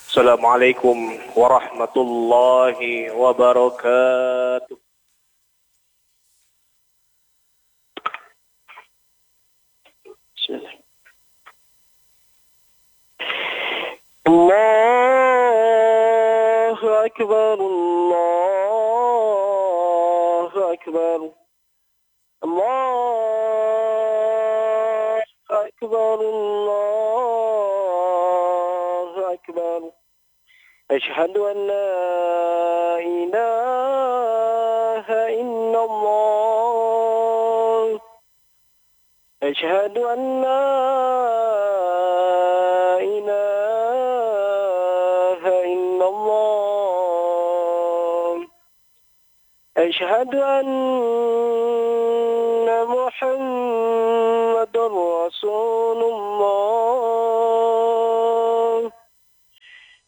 Assalamualaikum warahmatullahi wabarakatuh. Allahu Akbar, Allahu Akbar, Allahu Akbar, Allahu Akbar. Asyhadu an la ilaha illallah. Asyhadu an la ilaha illallah. Asyhadu anna Muhammadar Rasulullah.